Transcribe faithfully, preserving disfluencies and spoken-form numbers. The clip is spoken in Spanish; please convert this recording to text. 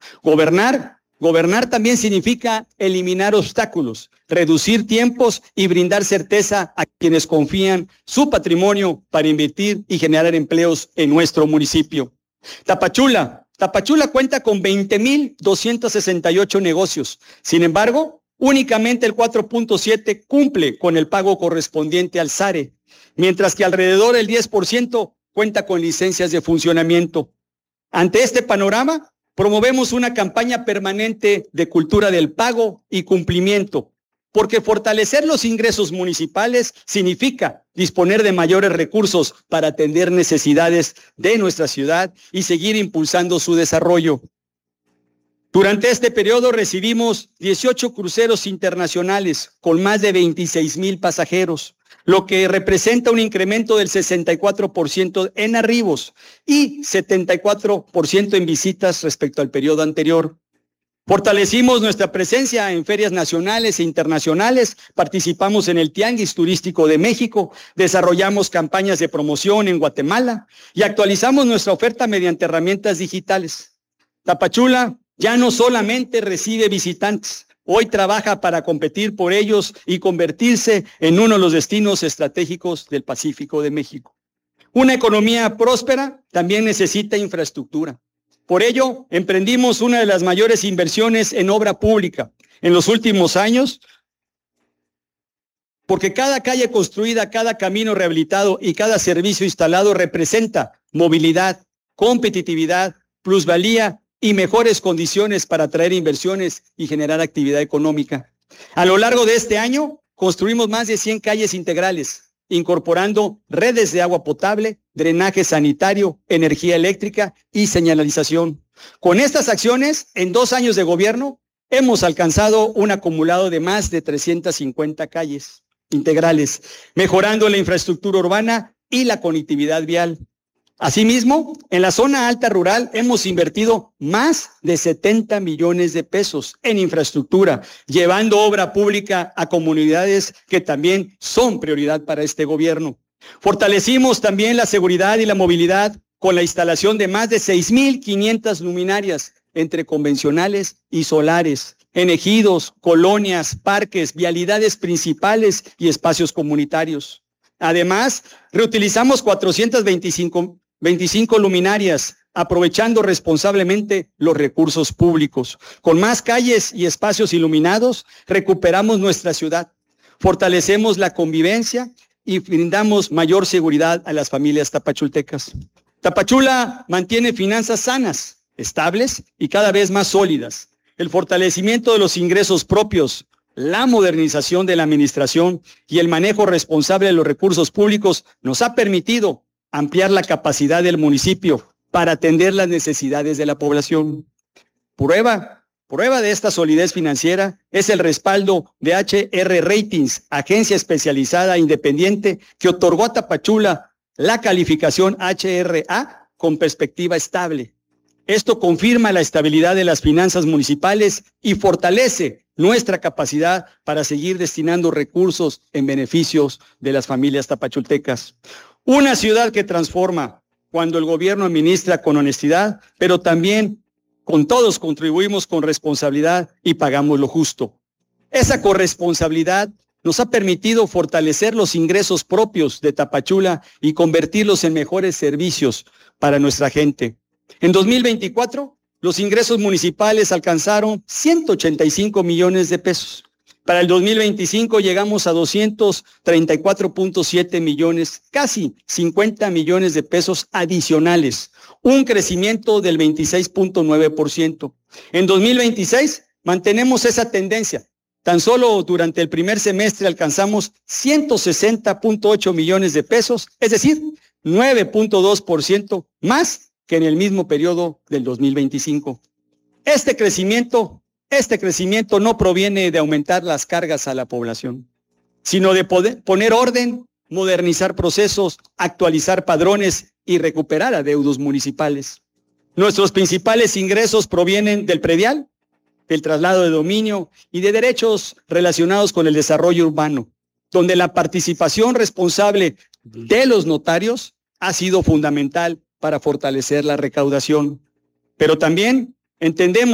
Gobernar, gobernar también significa eliminar obstáculos, reducir tiempos y brindar certeza a quienes confían su patrimonio para invertir y generar empleos en nuestro municipio. Tapachula, Tapachula cuenta con veinte mil doscientos sesenta y ocho negocios. Sin embargo, únicamente el cuatro punto siete cumple con el pago correspondiente al SARE, mientras que alrededor del diez por ciento cuenta con licencias de funcionamiento. Ante este panorama, promovemos una campaña permanente de cultura del pago y cumplimiento, porque fortalecer los ingresos municipales significa disponer de mayores recursos para atender necesidades de nuestra ciudad y seguir impulsando su desarrollo. Durante este periodo recibimos dieciocho cruceros internacionales con más de veintiséis mil pasajeros, lo que representa un incremento del sesenta y cuatro por ciento en arribos y setenta y cuatro por ciento en visitas respecto al periodo anterior. Fortalecimos nuestra presencia en ferias nacionales e internacionales, participamos en el Tianguis Turístico de México, desarrollamos campañas de promoción en Guatemala y actualizamos nuestra oferta mediante herramientas digitales. Tapachula ya no solamente recibe visitantes, hoy trabaja para competir por ellos y convertirse en uno de los destinos estratégicos del Pacífico de México. Una economía próspera también necesita infraestructura. Por ello, emprendimos una de las mayores inversiones en obra pública en los últimos años, porque cada calle construida, cada camino rehabilitado y cada servicio instalado representa movilidad, competitividad, plusvalía y mejores condiciones para atraer inversiones y generar actividad económica. A lo largo de este año, construimos más de cien calles integrales, incorporando redes de agua potable, drenaje sanitario, energía eléctrica y señalización. Con estas acciones, en dos años de gobierno, hemos alcanzado un acumulado de más de trescientas cincuenta calles integrales, mejorando la infraestructura urbana y la conectividad vial. Asimismo, en la zona alta rural hemos invertido más de setenta millones de pesos en infraestructura, llevando obra pública a comunidades que también son prioridad para este gobierno. Fortalecimos también la seguridad y la movilidad con la instalación de más de seis mil quinientas luminarias entre convencionales y solares, en ejidos, colonias, parques, vialidades principales y espacios comunitarios. Además, reutilizamos cuatrocientas veinticinco luminarias, aprovechando responsablemente los recursos públicos. Con más calles y espacios iluminados, recuperamos nuestra ciudad, fortalecemos la convivencia y brindamos mayor seguridad a las familias tapachultecas. Tapachula mantiene finanzas sanas, estables y cada vez más sólidas. El fortalecimiento de los ingresos propios, la modernización de la administración y el manejo responsable de los recursos públicos nos ha permitido ampliar la capacidad del municipio para atender las necesidades de la población. Prueba, prueba de esta solidez financiera es el respaldo de H R Ratings, agencia especializada independiente que otorgó a Tapachula la calificación H R A con perspectiva estable. Esto confirma la estabilidad de las finanzas municipales y fortalece nuestra capacidad para seguir destinando recursos en beneficios de las familias tapachultecas. Una ciudad que transforma cuando el gobierno administra con honestidad, pero también con todos contribuimos con responsabilidad y pagamos lo justo. Esa corresponsabilidad nos ha permitido fortalecer los ingresos propios de Tapachula y convertirlos en mejores servicios para nuestra gente. En dos mil veinticuatro, los ingresos municipales alcanzaron ciento ochenta y cinco millones de pesos. Para el dos mil veinticinco llegamos a doscientos treinta y cuatro punto siete millones, casi cincuenta millones de pesos adicionales, un crecimiento del veintiséis punto nueve por ciento. En dos mil veintiséis mantenemos esa tendencia. Tan solo durante el primer semestre alcanzamos ciento sesenta punto ocho millones de pesos, es decir, nueve punto dos por ciento más que en el mismo periodo del dos mil veinticinco. Este crecimiento, este crecimiento no proviene de aumentar las cargas a la población, sino de poder poner orden, modernizar procesos, actualizar padrones y recuperar adeudos municipales. Nuestros principales ingresos provienen del predial, del traslado de dominio y de derechos relacionados con el desarrollo urbano, donde la participación responsable de los notarios ha sido fundamental para fortalecer la recaudación. Pero también entendemos